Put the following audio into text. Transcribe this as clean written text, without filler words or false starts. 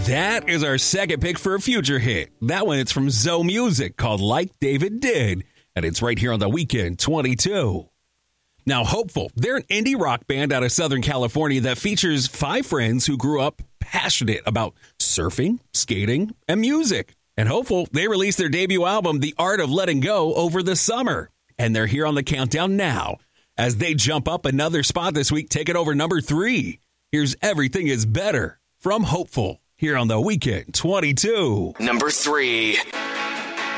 That is our second pick for a future hit. That one, it's from Zoe Music called Like David Did, and it's right here on The Weekend 22. Now, Hopeful, they're an indie rock band out of Southern California that features 5 friends who grew up passionate about surfing, skating, and music. And Hopeful, they released their debut album, The Art of Letting Go, over the summer. And they're here on the countdown now as they jump up another spot this week, taking over number 3. Here's Everything Is Better from Hopeful here on The Weekend 22. Number 3.